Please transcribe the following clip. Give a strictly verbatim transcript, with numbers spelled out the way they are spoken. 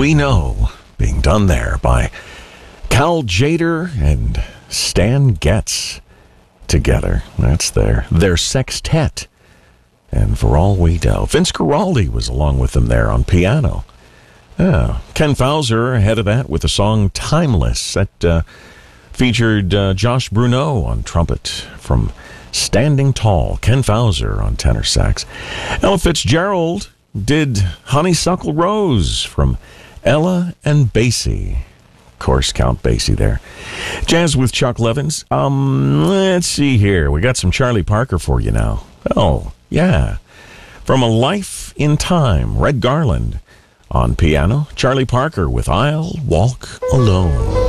We Know, being done there by Cal Tjader and Stan Getz together. That's their, their sextet. And For All We Know, Vince Guaraldi was along with them there on piano. Yeah. Ken Fowler ahead of that with the song Timeless. That uh, featured uh, Josh Bruneau on trumpet from Standing Tall. Ken Fowler on tenor sax. Ella Fitzgerald did Honeysuckle Rose from Ella and Basie. Of course, Count Basie there. Jazz with Chuck Levins. Um, let's see here. We got some Charlie Parker for you now. Oh, yeah. From A Life in Time, Red Garland on piano. Charlie Parker with I'll Walk Alone.